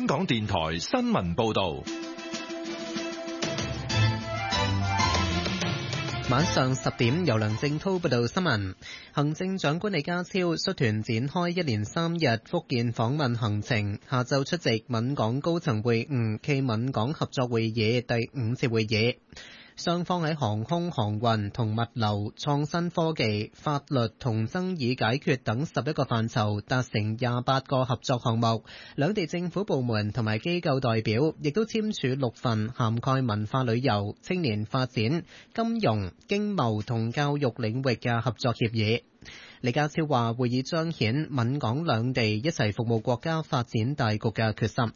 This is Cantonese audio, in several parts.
港電台新聞報道。 晚上10點，由梁正滔報道新聞。行政長官李家超率團展開一連3日福建訪問行程，下晝出席閩港高層會晤暨閩港合作會議第5次會議。雙方喺航空航運同物流、創新科技、法律同爭議解決等11個範疇達成28個合作項目。兩地政府部門同埋機構代表亦都簽署6份涵蓋文化旅遊、青年發展、金融、經貿同教育領域嘅合作協議。李家超話會議彰顯閩港兩地一齊服務國家發展大局嘅決心。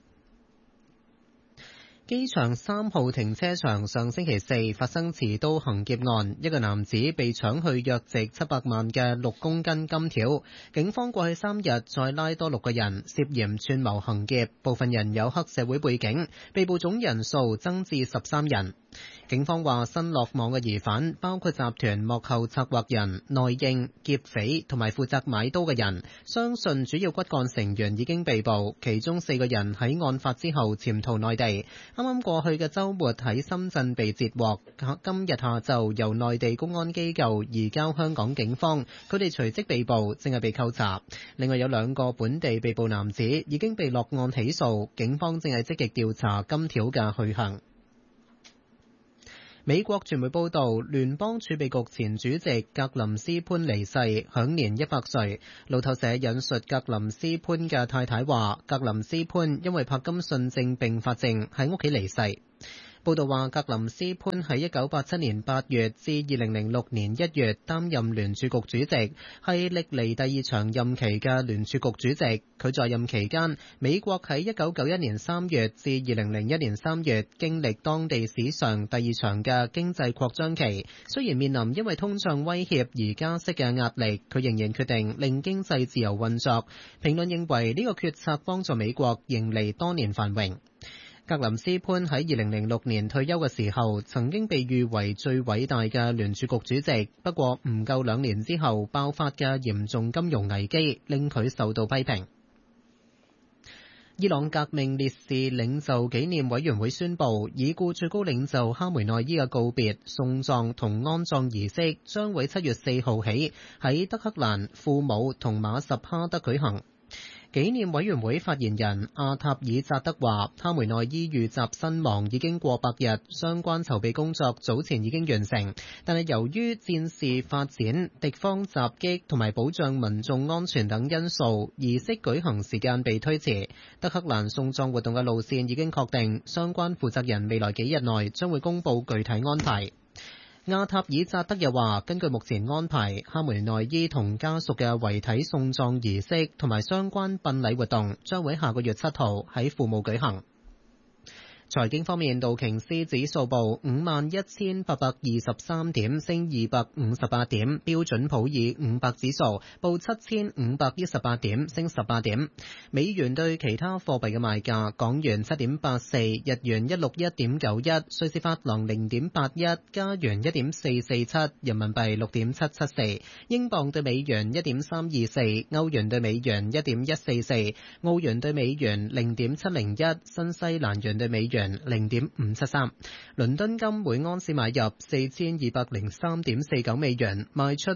機場3號停車場上星期4發生持刀行劫案，一個男子被搶去約值700萬嘅6公斤金條。警方過去3日再拉多6個人涉嫌串謀行劫，部分人有黑社會背景，被捕總人數增至13人。警方話新落網嘅疑犯包括集團幕後策劃人、內應、劫匪同埋負責買刀嘅人，相信主要骨幹成員已經被捕，其中4個人喺案發之後潛逃內地。啱啱過去嘅週末喺深圳被截獲，今日下晝由內地公安機構移交香港警方，佢哋隨即被捕，正係被扣查。另外有2個本地被捕男子已經被落案起訴，警方正係積極調查金條嘅去向。美國傳媒報道，聯邦儲備局前主席格林斯潘離世，享年100歲。路透社引述格林斯潘嘅太太話，格林斯潘因為柏金遜症併發症喺屋企離世。報道話，格林斯潘喺1987年8月至2006年1月擔任聯儲局主席，係歷嚟第2長任期嘅聯儲局主席。佢在任期間，美國喺1991年3月至2001年3月經歷當地史上第2長嘅經濟擴張期。雖然面臨因為通脹威脅而加息嘅壓力，佢仍然決定令經濟自由運作。評論認為呢個決策幫助美國迎嚟多年繁榮。格林斯潘喺2006年退休嘅時候，曾經被譽為最偉大嘅聯儲局主席。不過唔夠2年之後爆發嘅嚴重金融危機，令佢受到批評。伊朗革命烈士領袖紀念委員會宣布，已故最高領袖哈梅內伊嘅告別、送葬同安葬儀式將會7月4號起喺德黑蘭、庫姆同馬什哈德舉行。紀念委員會發言人阿塔爾扎德話，哈梅內伊遇襲身亡已經過100日，相關籌備工作早前已經完成，但係由於戰事發展、敵方襲擊同埋保障民眾安全等因素，儀式舉行時間被推遲。德黑蘭送葬活動嘅路線已經確定，相關負責人未來幾日內將會公佈具體安排。阿塔爾扎德又話，根據目前安排，哈梅內伊同家屬嘅遺體送葬儀式同埋相關殯禮活動將會下個月7號喺庫姆舉行。財經方面，道瓊斯指數報51,823點，升258點；標準普爾500指數報7,518點，升18點。美元對其他貨幣嘅賣價：港元7.84，日元161.91，瑞士法郎0.81，加元1.447，人民幣6.774，英鎊對美元1.324，歐元對美元1.144，澳元對美元0.701，新西蘭元對美元0.573，倫敦金每盎司買入4203.49美元，賣出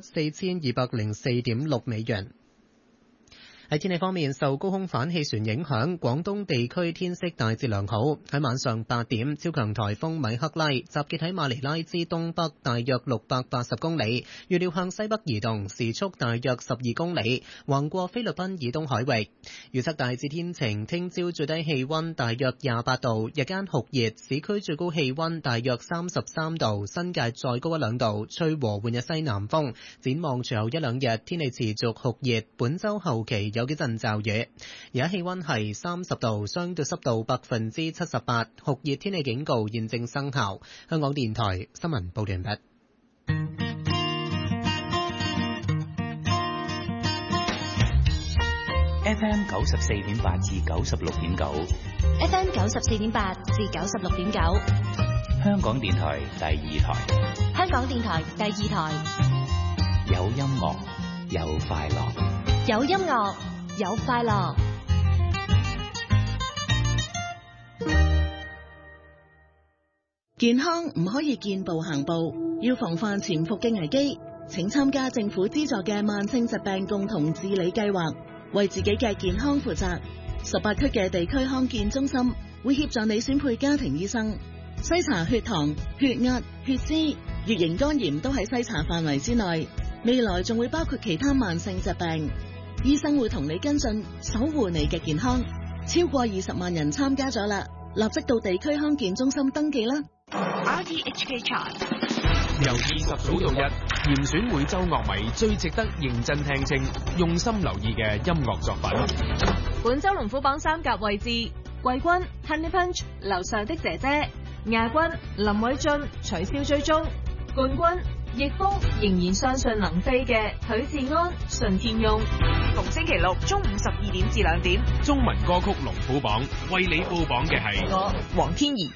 4204.6美元。喺天氣方面，受高空反氣旋影響，廣東地區天色大致良好。喺晚上8點，超強颱風米克拉集結喺馬尼拉之東北大約680公里，預料向西北移動，時速大約12公里，橫過菲律賓以東海域。預測大致天晴，聽朝最低氣溫大約28度，日間酷熱，市區最高氣溫大約33度，新界再高1-2度，吹和緩嘅西南風。展望隨後1-2日，天氣持續酷熱，本週後期有幾陣驟雨。而家氣溫係30度，相對濕度78%，酷熱天氣警告現正生效。香港電台新聞報完畢。 FM 94.8至96.9 ，FM 94.8至96.9， 香港電台第2台， 香港電台第2台， 有音樂，有快樂， 有音樂，有快樂。 健康唔可以見步行步，要防範潛伏嘅危機。請參加政府資助嘅慢性疾病共同治理計劃，為自己嘅健康負責。18區嘅地區康健中心會協助你選配家庭醫生，篩查血糖、血壓、血脂、乙型肝炎都喺篩查範圍之內。未來仲會包括其他慢性疾病，醫生會同你跟進，守護你嘅健康。超過20萬人參加咗啦，立即到地區康健中心登記啦。 RTHK Chart 由20組到1，嚴選每週樂迷最值得認真聽清、用心留意嘅音樂作品。 本週龍虎榜3甲位置，季軍 Honey Punch 樓上的姐姐，亞軍林偉俊取消追蹤，冠軍逆風仍然相信能飛嘅許志安順天翁。逢星期六中午12點至2點， 中文歌曲龍虎榜為你報榜嘅係我黃天怡。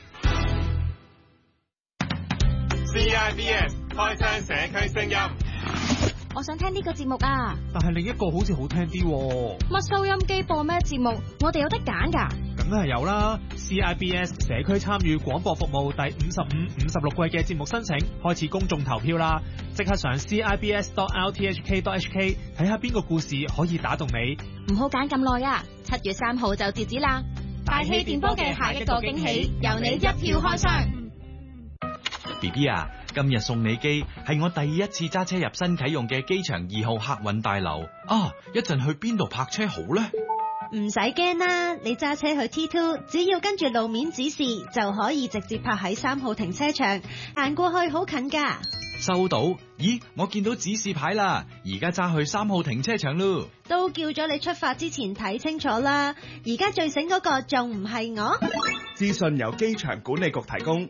CIBS 開箱社區聲音， 我想聽呢個節目啊， 但係另一個好似好聽啲喎。 乜收音機播咩節目？我哋有得揀㗎。 梗係有啦 ！CIBS 社區參與廣播服務第55、56季嘅節目申請開始公眾投票啦！即刻上 CIBS.RTHK.HK 睇下邊個故事可以打動你。 唔好揀咁耐啊！7月3號就截止啦！大氣電波嘅下一個驚喜，由你一票開箱。 BB 啊，今日送你機係我第一次揸車入新啟用嘅機場2號客運大樓啊！一陣去邊度泊車好呢？ 唔使驚啦，你揸車去 T2，只要跟住路面指示就可以直接泊喺3號停車場，行過去好近噶。 收到？咦，我見到指示牌啦，而家揸去3號停車場咯。 都叫咗你出發之前睇清楚啦，而家最醒嗰個仲唔係我？ 資訊由機場管理局提供。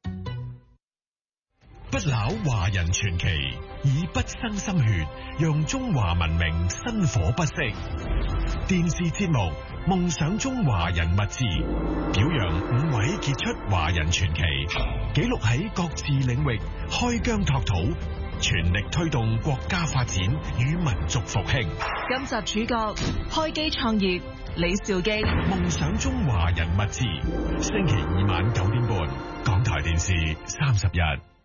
不朽華人傳奇，以畢生心血，讓中華文明薪火不息。電視節目《夢想中華人物誌》，表揚5位傑出華人傳奇，記錄喺各自領域開疆拓土，全力推動國家發展與民族復興。 今集主角開機創業李兆基。 夢想中華人物誌，星期2晚9點半，港台電視31。